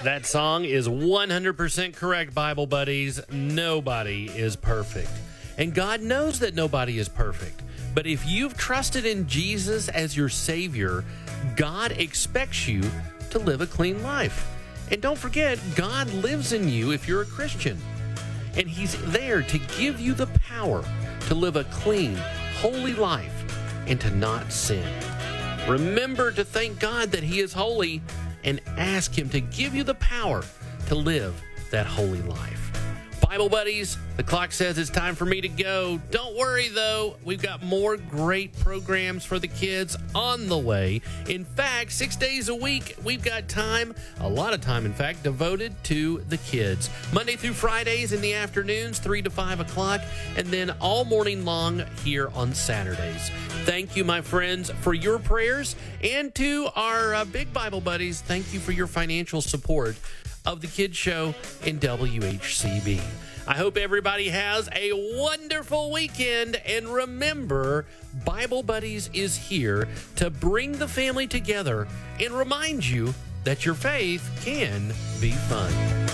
That song is 100% correct, Bible buddies. Nobody is perfect. And God knows that nobody is perfect. But if you've trusted in Jesus as your Savior, God expects you to live a clean life. And don't forget, God lives in you if you're a Christian. And He's there to give you the power to live a clean, holy life and to not sin. Remember to thank God that He is holy and ask Him to give you the power to live that holy life. Bible buddies, the clock says it's time for me to go. Don't worry, though. We've got more great programs for the kids on the way. In fact, 6 days a week, we've got time, a lot of time, in fact, devoted to the kids. Monday through Fridays in the afternoons, 3 to 5 o'clock, and then all morning long here on Saturdays. Thank you, my friends, for your prayers. And to our big Bible buddies, thank you for your financial support of the Kids Show in WHCB. I hope everybody has a wonderful weekend. And remember, Bible Buddies is here to bring the family together and remind you that your faith can be fun.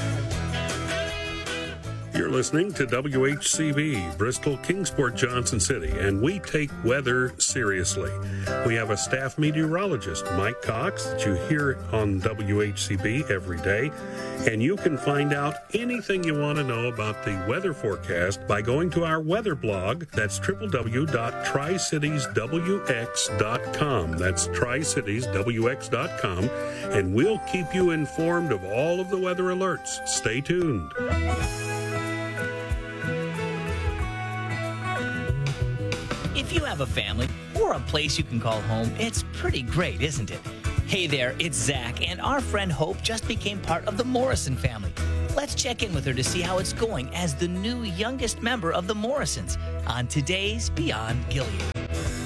You're listening to WHCB, Bristol, Kingsport, Johnson City, and we take weather seriously. We have a staff meteorologist, Mike Cox, that you hear on WHCB every day, and you can find out anything you want to know about the weather forecast by going to our weather blog. That's www.tricitieswx.com. That's tricitieswx.com, and we'll keep you informed of all of the weather alerts. Stay tuned. If you have a family or a place you can call home, it's pretty great, isn't it? Hey there, it's Zach, and our friend Hope just became part of the Morrison family. Let's check in with her to see how it's going as the new youngest member of the Morrisons on today's Beyond Gilead.